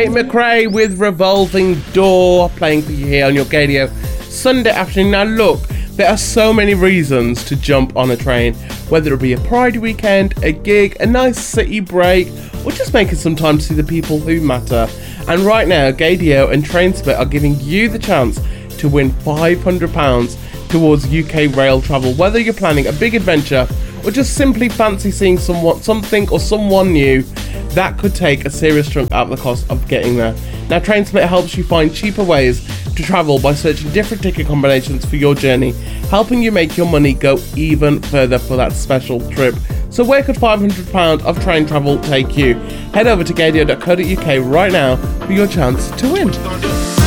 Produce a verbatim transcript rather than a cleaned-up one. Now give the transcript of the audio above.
Tate McRae with Revolving Door playing for you here on your Gaydio Sunday afternoon. Now look, there are so many reasons to jump on a train, whether it be a Pride weekend, a gig, a nice city break, or just making some time to see the people who matter. And right now, Gaydio and TrainSplit are giving you the chance to win five hundred pounds towards U K rail travel, whether you're planning a big adventure or just simply fancy seeing someone, something or someone new. That could take a serious chunk out of the cost of getting there. Now, TrainSplit helps you find cheaper ways to travel by searching different ticket combinations for your journey, helping you make your money go even further for that special trip. So where could five hundred pounds of train travel take you? Head over to gaydio dot co dot uk right now for your chance to win.